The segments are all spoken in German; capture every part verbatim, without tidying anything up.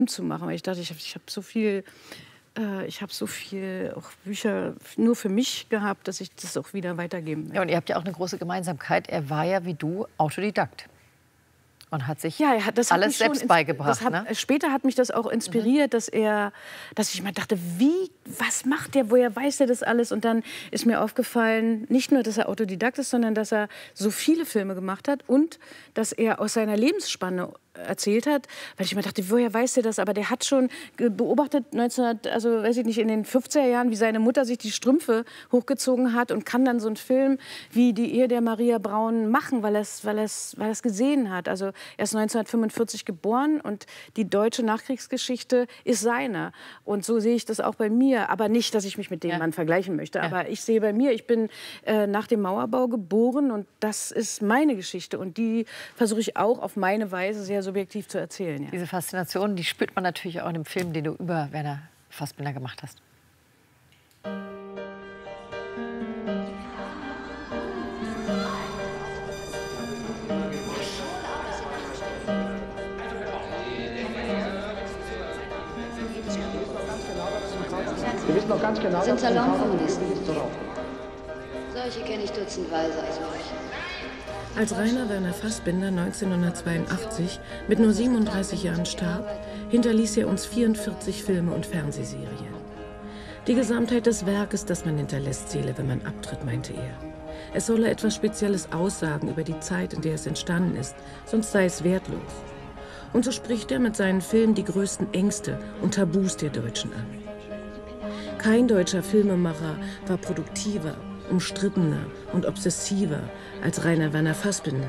zu machen. Weil ich dachte, ich habe ich hab so viel, äh, ich habe so viel auch Bücher nur für mich gehabt, dass ich das auch wieder weitergeben will. Ja, und ihr habt ja auch eine große Gemeinsamkeit. Er war ja wie du Autodidakt. Und hat sich ja, hat, das hat alles selbst beigebracht. Hat, ne? Später hat mich das auch inspiriert, mhm. dass er, dass ich mal dachte, wie, was macht der, woher weiß er das alles? Und dann ist mir aufgefallen, nicht nur, dass er Autodidakt ist, sondern dass er so viele Filme gemacht hat und dass er aus seiner Lebensspanne erzählt hat, weil ich mir dachte, woher weiß der das? Aber der hat schon beobachtet, neunzehnhundert, also weiß ich nicht, in den fünfziger Jahren, wie seine Mutter sich die Strümpfe hochgezogen hat und kann dann so einen Film wie Die Ehe der Maria Braun machen, weil er es weil er's, weil er's gesehen hat. Also er ist neunzehnhundertfünfundvierzig geboren und die deutsche Nachkriegsgeschichte ist seine. Und so sehe ich das auch bei mir. Aber nicht, dass ich mich mit dem ja. Mann vergleichen möchte. Ja. Aber ich sehe bei mir, ich bin äh, nach dem Mauerbau geboren und das ist meine Geschichte. Und die versuche ich auch auf meine Weise sehr subjektiv zu erzählen. Ja. Diese Faszination, die spürt man natürlich auch in dem Film, den du über Werner Fassbinder gemacht hast. Wir wissen noch ganz genau, das sind Salonkommunisten. Solche kenne ich dutzendweise als euch. Als Rainer Werner Fassbinder neunzehnhundertzweiundachtzig mit nur siebenunddreißig Jahren starb, hinterließ er uns vierundvierzig Filme und Fernsehserien. Die Gesamtheit des Werkes, das man hinterlässt, zähle, wenn man abtritt, meinte er. Es solle etwas Spezielles aussagen über die Zeit, in der es entstanden ist, sonst sei es wertlos. Und so spricht er mit seinen Filmen die größten Ängste und Tabus der Deutschen an. Kein deutscher Filmemacher war produktiver, umstrittener und obsessiver als Rainer Werner Fassbinder.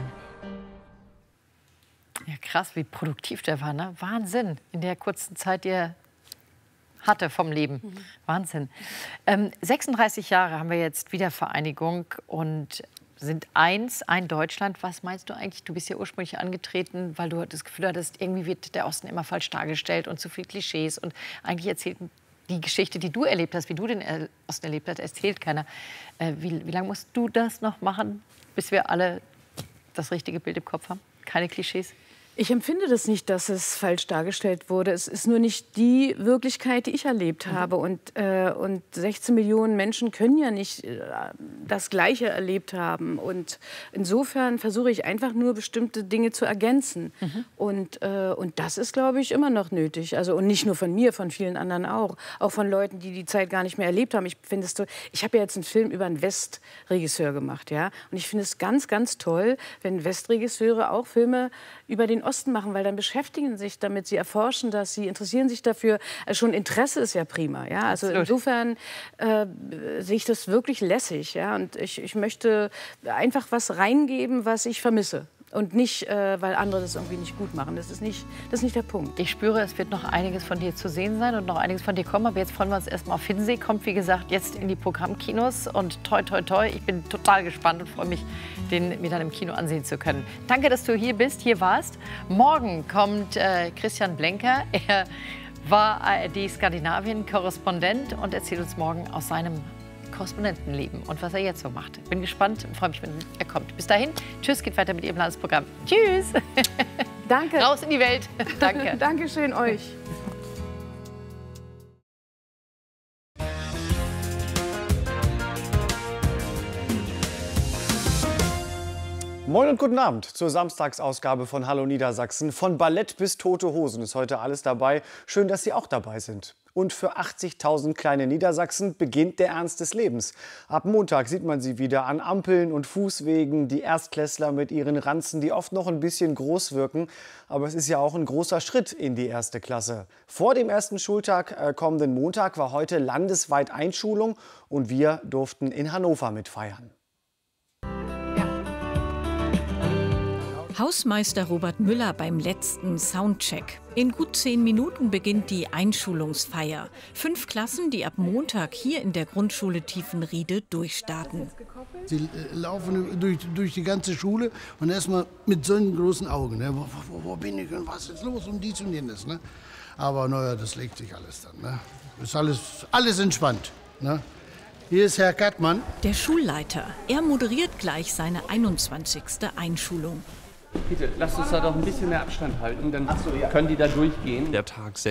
Ja, krass, wie produktiv der war, ne? Wahnsinn, in der kurzen Zeit, die er hatte vom Leben. Mhm. Wahnsinn. Ähm, sechsunddreißig Jahre haben wir jetzt Wiedervereinigung und sind eins, ein Deutschland. Was meinst du eigentlich? Du bist ja ursprünglich angetreten, weil du das Gefühl hattest, irgendwie wird der Osten immer falsch dargestellt und zu viel Klischees. Und eigentlich erzählt die Geschichte, die du erlebt hast, wie du den Osten erlebt hast, erzählt keiner. Äh, wie, wie lange musst du das noch machen, bis wir alle das richtige Bild im Kopf haben? Keine Klischees? Ich empfinde das nicht, dass es falsch dargestellt wurde. Es ist nur nicht die Wirklichkeit, die ich erlebt mhm. habe. Und, äh, und sechzehn Millionen Menschen können ja nicht äh, das Gleiche erlebt haben. Und insofern versuche ich einfach nur, bestimmte Dinge zu ergänzen. Mhm. Und, äh, und das ist, glaube ich, immer noch nötig. Also, und nicht nur von mir, von vielen anderen auch. Auch von Leuten, die die Zeit gar nicht mehr erlebt haben. Ich finde es so, ich habe ja jetzt einen Film über einen Westregisseur gemacht. Ja? Und ich finde es ganz, ganz toll, wenn Westregisseure auch Filme über den Osten machen, weil dann beschäftigen sich damit, sie erforschen das, sie interessieren sich dafür. Also schon Interesse ist ja prima. Ja? Also Absolut. Insofern äh, sehe ich das wirklich lässig. Ja? Und ich, ich möchte einfach was reingeben, was ich vermisse. Und nicht, äh, weil andere das irgendwie nicht gut machen. Das ist nicht, das ist nicht der Punkt. Ich spüre, es wird noch einiges von dir zu sehen sein und noch einiges von dir kommen. Aber jetzt freuen wir uns erstmal auf Hiddensee. Kommt, wie gesagt, jetzt in die Programmkinos. Und toi, toi, toi, ich bin total gespannt und freue mich, den mir dann im Kino ansehen zu können. Danke, dass du hier bist, hier warst. Morgen kommt äh, Christian Blenker. Er war A R D-Skandinavien-Korrespondent und erzählt uns morgen aus seinem Korrespondentenleben und was er jetzt so macht. Bin gespannt und freue mich, wenn er kommt. Bis dahin, tschüss, geht weiter mit Ihrem Landesprogramm. Tschüss. Danke. Raus in die Welt. Danke. Dankeschön euch. Moin und guten Abend zur Samstagsausgabe von Hallo Niedersachsen. Von Ballett bis Tote Hosen ist heute alles dabei. Schön, dass Sie auch dabei sind. Und für achtzigtausend kleine Niedersachsen beginnt der Ernst des Lebens. Ab Montag sieht man sie wieder an Ampeln und Fußwegen. Die Erstklässler mit ihren Ranzen, die oft noch ein bisschen groß wirken. Aber es ist ja auch ein großer Schritt in die erste Klasse. Vor dem ersten Schultag äh, kommenden Montag war heute landesweit Einschulung. Und wir durften in Hannover mitfeiern. Hausmeister Robert Müller beim letzten Soundcheck. In gut zehn Minuten beginnt die Einschulungsfeier. Fünf Klassen, die ab Montag hier in der Grundschule Tiefenriede durchstarten. Sie laufen durch, durch die ganze Schule und erstmal mit so großen Augen. Ne? Wo, wo, wo bin ich und was ist los und dies und jenes. Ne? Aber naja, das legt sich alles dann. Ne? Ist alles, alles entspannt. Ne? Hier ist Herr Kattmann. Der Schulleiter. Er moderiert gleich seine einundzwanzigste Einschulung. Bitte, lasst uns da doch ein bisschen mehr Abstand halten, dann so, ja. können die da durchgehen. Der Tag